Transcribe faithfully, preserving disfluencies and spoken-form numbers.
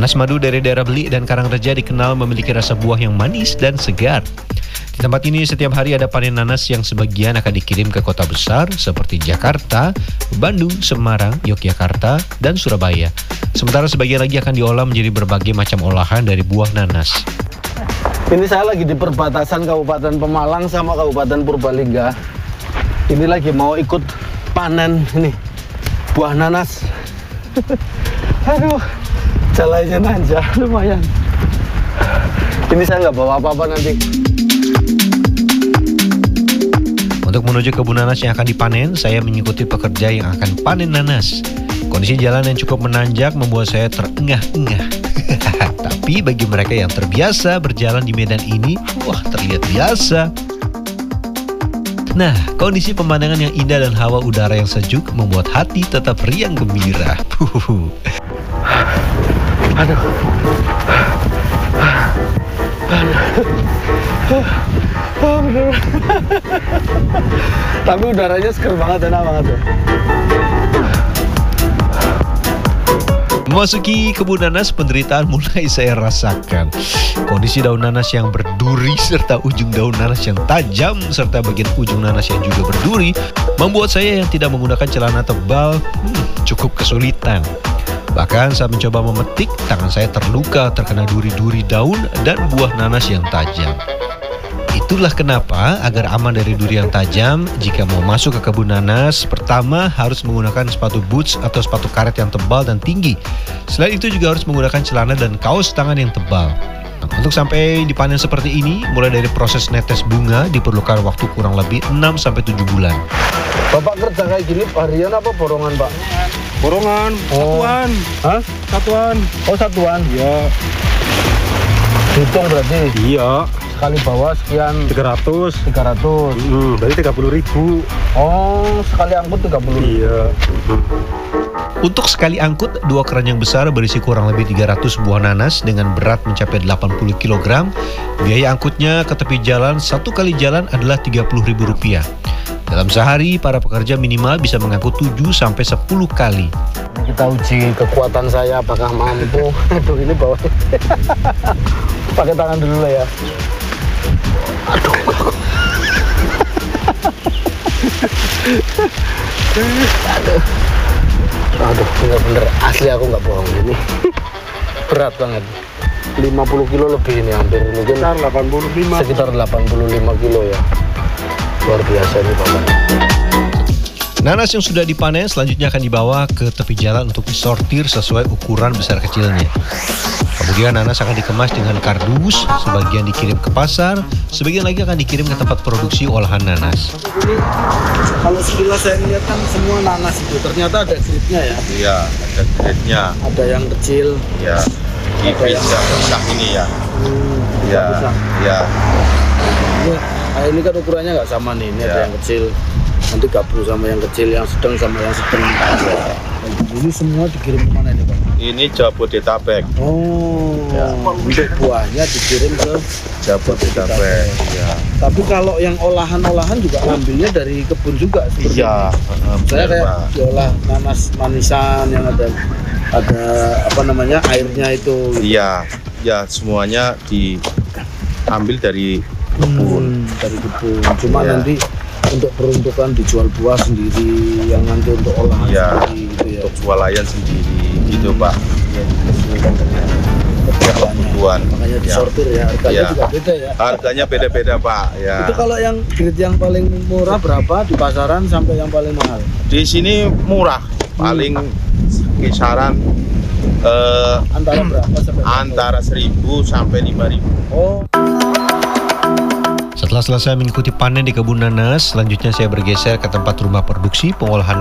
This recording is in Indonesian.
Nanas madu dari daerah Belik dan Karangreja dikenal memiliki rasa buah yang manis dan segar. Di tempat ini setiap hari ada panen nanas yang sebagian akan dikirim ke kota besar seperti Jakarta, Bandung, Semarang, Yogyakarta, dan Surabaya. Sementara sebagian lagi akan diolah menjadi berbagai macam olahan dari buah nanas. Ini saya lagi di perbatasan Kabupaten Pemalang sama Kabupaten Purbalingga. Ini lagi mau ikut panen ini buah nanas. Aduh, jalannya nanjak lumayan. Ini saya nggak bawa apa-apa nanti. Untuk menuju kebun nanas yang akan dipanen, saya mengikuti pekerja yang akan panen nanas. Kondisi jalan yang cukup menanjak membuat saya terengah-engah. Tapi bagi mereka yang terbiasa berjalan di medan ini, wah terlihat biasa. Nah, kondisi pemandangan yang indah dan hawa udara yang sejuk membuat hati tetap riang gembira. Aduh. Oh, bener. Tapi udaranya seger banget, enak banget ya. Memasuki kebun nanas, penderitaan mulai saya rasakan. Kondisi daun nanas yang berduri serta ujung daun nanas yang tajam serta bagian ujung nanas yang juga berduri membuat saya yang tidak menggunakan celana tebal hmm, cukup kesulitan. Bahkan saat mencoba memetik, tangan saya terluka terkena duri-duri daun dan buah nanas yang tajam. Itulah kenapa agar aman dari duri yang tajam, jika mau masuk ke kebun nanas, pertama harus menggunakan sepatu boots atau sepatu karet yang tebal dan tinggi. Selain itu juga harus menggunakan celana dan kaos tangan yang tebal. Nah, untuk sampai dipanen seperti ini, mulai dari proses netes bunga diperlukan waktu kurang lebih enam sampai tujuh bulan. Bapak kerja kayak gini harian apa borongan, Pak? Borongan, Oh. satuan. Hah? Satuan. Oh, satuan. Iya. Hitung berarti Iya. sekali bawa sekian tiga ratus. tiga ratus. Hmm, berarti tiga puluh ribu. Oh, sekali angkut tiga puluh. Iya. Untuk sekali angkut, dua keranjang besar berisi kurang lebih tiga ratus buah nanas dengan berat mencapai delapan puluh kilogram. Biaya angkutnya ke tepi jalan satu kali jalan adalah tiga puluh ribu rupiah. Dalam sehari, para pekerja minimal bisa mengangkut tujuh sampai sepuluh kali. Kita uji kekuatan saya apakah mampu. Aduh, ini bawa. Pakai tangan dulu lah ya. Aduh. Aduh. Aduh, bener-bener asli aku nggak bohong ini. Berat banget. lima puluh kilo lebih ini, hampir mungkin Sekitar delapan puluh lima. sekitar delapan puluh lima kilo ya. Luar biasa ini, Bapak. Nanas yang sudah dipanen selanjutnya akan dibawa ke tepi jalan untuk disortir sesuai ukuran besar kecilnya. Kemudian nanas akan dikemas dengan kardus, sebagian dikirim ke pasar, sebagian lagi akan dikirim ke tempat produksi olahan nanas. Ini kalau sekilas saya lihat kan semua nanas itu ternyata ada grade-nya ya. Iya, ada grade-nya. Ada yang kecil. Ya, tipis ya, besar ini ya. Hmm, Ya, besar. ya. Ini, nah ini kan ukurannya nggak sama nih. Ini Ya. ada yang kecil, nanti gabung sama yang kecil, yang sedang sama yang sedang. Ya. Ini semua dikirim kemana ini, Pak? Ini Jabodetabek. Oh, Ya. untuk buahnya dikirim ke Jabodetabek. Ya. Tapi kalau yang olahan-olahan juga ambilnya dari kebun juga seperti Iya, ini. eh, Saya benar, kayak Pak. diolah nanas manisan yang ada ada apa namanya airnya itu. Iya, ya semuanya diambil dari kebun. Hmm, dari kebun. Cuma Iya. nanti untuk peruntukan dijual buah sendiri, yang nanti untuk olahan Iya, sendiri gitu ya. untuk swalayan sendiri gitu, Pak. Ya, disesuaikan dengan kebutuhannya. Kebutuhan. Makanya Ya. disortir ya. Harganya Iya. juga beda ya. Harganya beda-beda, Pak. Ya. Itu kalau yang grade yang paling murah berapa di pasaran sampai yang paling mahal? Di sini murah, paling kisaran eh, Antara berapa sampai berapa? antara seribu sampai lima ribu. Oh. Setelah selesai mengikuti panen di kebun nanas, selanjutnya saya bergeser ke tempat rumah produksi pengolahan